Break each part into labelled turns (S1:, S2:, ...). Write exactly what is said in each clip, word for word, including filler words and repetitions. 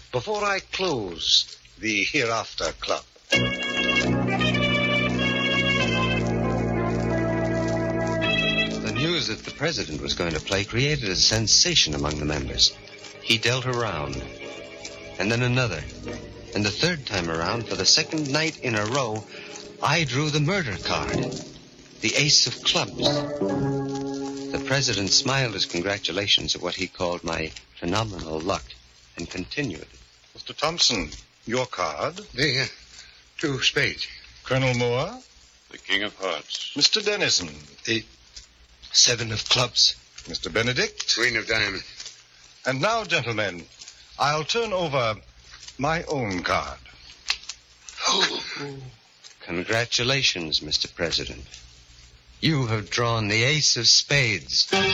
S1: before I close the Hereafter Club.
S2: The news that the president was going to play created a sensation among the members. He dealt a round, and then another. And the third time around, for the second night in a row, I drew the murder card, the ace of clubs. The president smiled his congratulations at what he called my phenomenal luck and continued.
S1: Mister Thompson, your card.
S3: The uh, two spades.
S1: Colonel Moore.
S4: The king of hearts.
S1: Mister Dennison.
S3: The seven of clubs.
S1: Mister Benedict.
S3: Queen of diamonds.
S1: And now, gentlemen, I'll turn over my own card.
S3: Oh.
S2: Congratulations, Mister President. You have drawn the ace of spades. The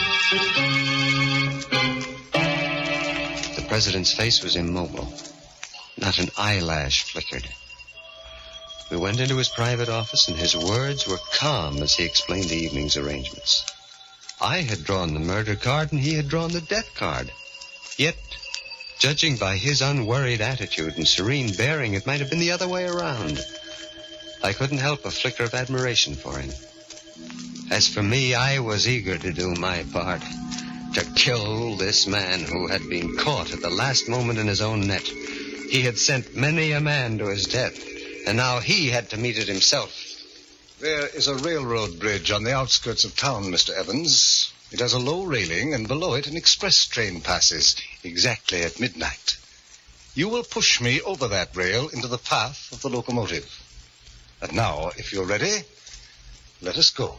S2: president's face was immobile. Not an eyelash flickered. We went into his private office, and his words were calm as he explained the evening's arrangements. I had drawn the murder card, and he had drawn the death card. Yet, judging by his unworried attitude and serene bearing, it might have been the other way around. I couldn't help a flicker of admiration for him. As for me, I was eager to do my part, to kill this man who had been caught at the last moment in his own net. He had sent many a man to his death, and now he had to meet it himself.
S1: There is a railroad bridge on the outskirts of town, Mister Evans. It has a low railing, and below it an express train passes exactly at midnight. You will push me over that rail into the path of the locomotive. And now, if you're ready, let us go.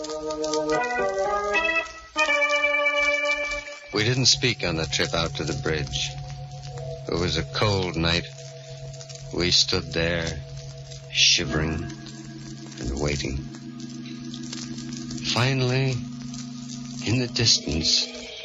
S2: We didn't speak on the trip out to the bridge. It was a cold night. We stood there, shivering and waiting. Finally, in the distance,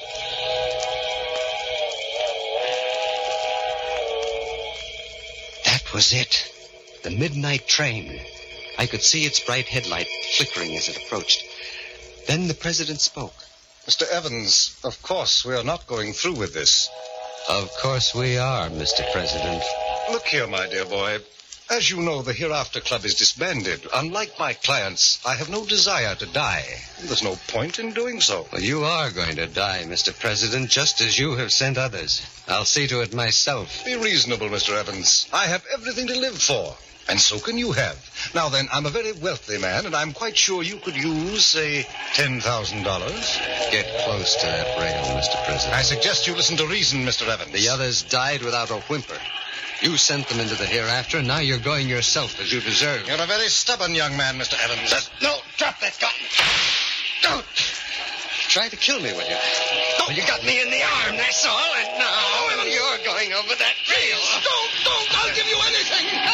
S2: that was it. The midnight train. I could see its bright headlight flickering as it approached. Then the president spoke.
S1: Mister Evans, of course we are not going through with this.
S2: Of course we are, Mister President.
S1: Look here, my dear boy. As you know, the Hereafter Club is disbanded. Unlike my clients, I have no desire to die. There's no point in doing so.
S2: Well, you are going to die, Mister President, just as you have sent others. I'll see to it myself.
S1: Be reasonable, Mister Evans. I have everything to live for. And so can you have. Now then, I'm a very wealthy man, and I'm quite sure you could use, say, ten thousand dollars.
S2: Get close to that rail, Mister President.
S1: I suggest you listen to reason, Mister Evans.
S2: The others died without a whimper. You sent them into the hereafter, and now you're going yourself as you deserve.
S1: You're a very stubborn young man, Mister Evans.
S2: Just, no, drop that gun. Don't. Try to kill me, will you? Well, you got me in the arm, that's all, and now you're going over that rail.
S1: Don't, don't, I'll give you anything.